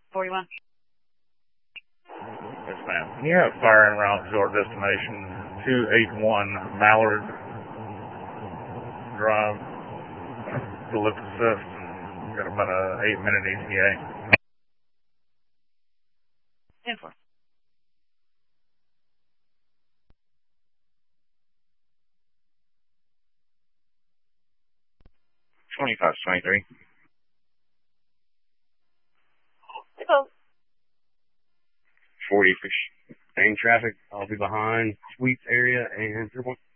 41. Yes, ma'am. You have fire en route to our destination, 281 Mallard Drive, the lift assist. Got about a 8-minute ETA. 10-4. 25-23. Hello. 40 for main traffic. I'll be behind Sweets area and 3-1.